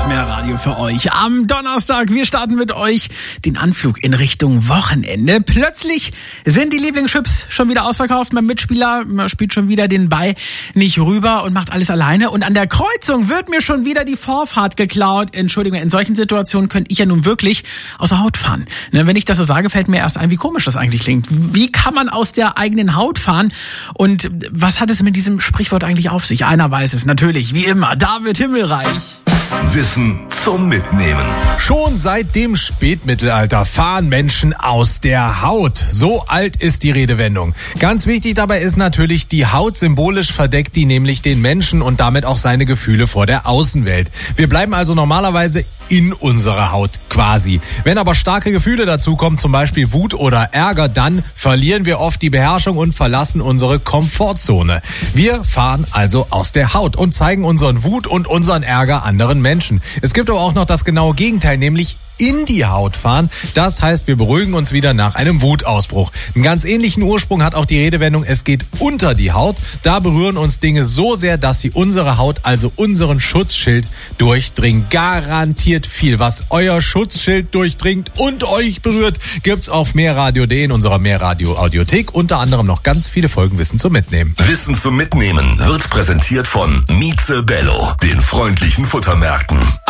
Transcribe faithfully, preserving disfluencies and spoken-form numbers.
das Meerradio für euch. Am Donnerstag, wir starten mit euch den Anflug in Richtung Wochenende. Plötzlich sind die Lieblingschips schon wieder ausverkauft. Mein Mitspieler spielt schon wieder den Ball nicht rüber und macht alles alleine. Und an der Kreuzung wird mir schon wieder die Vorfahrt geklaut. Entschuldigung, in solchen Situationen könnte ich ja nun wirklich außer Haut fahren. Wenn ich das so sage, fällt mir erst ein, wie komisch das eigentlich klingt. Wie kann man aus der eigenen Haut fahren? Und was hat es mit diesem Sprichwort eigentlich auf sich? Einer weiß es natürlich, wie immer. David Himmelreich. Wissen zum Mitnehmen. Schon seit dem Spätmittelalter fahren Menschen aus der Haut. So alt ist die Redewendung. Ganz wichtig dabei ist natürlich, die Haut symbolisch verdeckt die nämlich den Menschen und damit auch seine Gefühle vor der Außenwelt. Wir bleiben also normalerweise in unserer Haut quasi. Wenn aber starke Gefühle dazukommen, zum Beispiel Wut oder Ärger, dann verlieren wir oft die Beherrschung und verlassen unsere Komfortzone. Wir fahren also aus der Haut und zeigen unseren Wut und unseren Ärger anderen Menschen. Es gibt aber auch noch das genaue Gegenteil, nämlich in die Haut fahren. Das heißt, wir beruhigen uns wieder nach einem Wutausbruch. Einen ganz ähnlichen Ursprung hat auch die Redewendung, es geht unter die Haut. Da berühren uns Dinge so sehr, dass sie unsere Haut, also unseren Schutzschild, durchdringen. Garantiert viel. Was euer Schutzschild durchdringt und euch berührt, gibt's auf mehrradio punkt de in unserer Mehrradio-Audiothek. Unter anderem noch ganz viele Folgen Wissen zum Mitnehmen. Wissen zum Mitnehmen wird präsentiert von Mieze Bello, den freundlichen Futtermärkten.